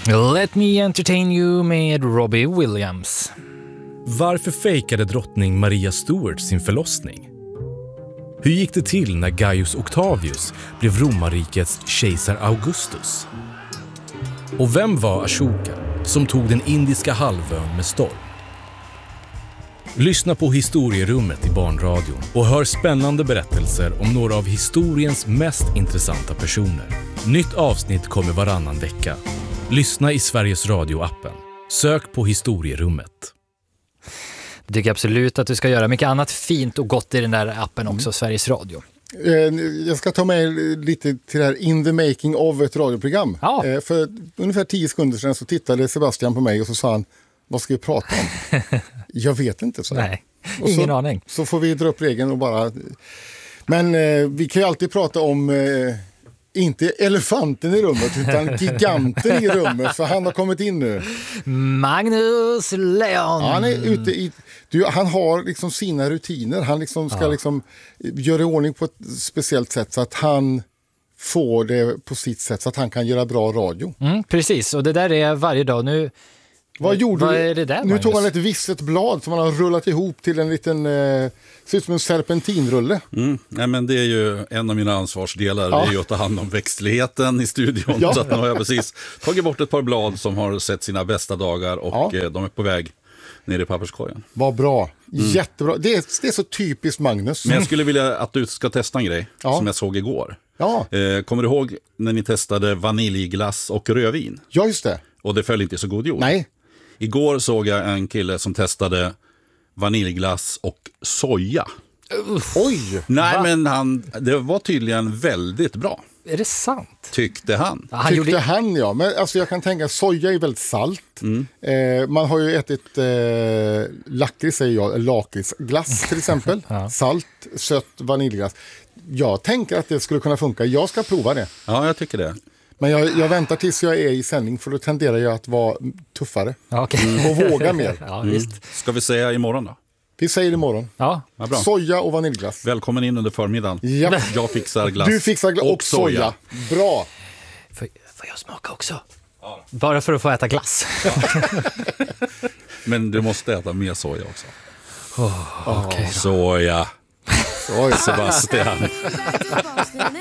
Let me entertain you med Robbie Williams. Varför fejkade drottning Maria Stuart sin förlossning? Hur gick det till när Gaius Octavius blev romarrikets kejsar Augustus? Och vem var Ashoka som tog den indiska halvön med storm? Lyssna på Historierummet i Barnradion och hör spännande berättelser om några av historiens mest intressanta personer. Nytt avsnitt kommer varannan vecka. Lyssna i Sveriges Radio-appen. Sök på Historierummet. Det tycker jag absolut att du ska göra. Mycket annat fint och gott i den där appen också, Sveriges Radio. Jag ska ta med lite till det här In the Making of ett radioprogram. Ja. För ungefär 10 sekunder sedan så tittade Sebastian på mig och så sa han, vad ska vi prata om? Jag vet inte. Så. Nej, ingen aning. Så får vi dra upp regeln och bara... Men vi kan ju alltid prata om... inte elefanten i rummet utan giganten i rummet, för han har kommit in nu. Magnus Leon. Han är ute i... han har liksom sina rutiner. Han liksom ska liksom göra i ordning på ett speciellt sätt så att han får det på sitt sätt så att han kan göra bra radio. Precis, och det där är varje dag nu. Vad är det där, nu Magnus? tog han ett visset blad som han har rullat ihop till en liten, ser ut som en serpentinrulle. Nej, men det är ju en av mina ansvarsdelar, det är ju att ta hand om växtligheten i studion. Ja. Så att nu har jag precis tagit bort ett par blad som har sett sina bästa dagar och de är på väg ner i papperskorgen. Vad bra, jättebra. Det är så typiskt Magnus. Men jag skulle vilja att du ska testa en grej som jag såg igår. Ja. Kommer du ihåg när ni testade vaniljglass och rödvin? Ja, just det. Och det föll inte så god jord. Nej. Igår såg jag en kille som testade vaniljglass och soja. Oj! Nej, men det var tydligen väldigt bra. Är det sant? Tyckte han. Tyckte han, ja. Men alltså jag kan tänka, soja är väldigt salt. Man har ju ätit lakrits, säger jag, lakritsglass till exempel. Salt, sött vaniljglass. Jag tänker att det skulle kunna funka. Jag ska prova det. Ja, jag tycker det. Men jag väntar tills jag är i sändning, för då tenderar jag att vara tuffare. Och våga mer. Ja, visst. Ska vi säga imorgon då? Vi säger imorgon. Ja. Bra. Soja och vaniljglass. Välkommen in under förmiddagen. Ja. Jag fixar glass. Du fixar glass och soja. Bra. Får jag smaka också? Ja. Bara för att få äta glass. Men du måste äta mer soja också. Okay, soja. Sebastian.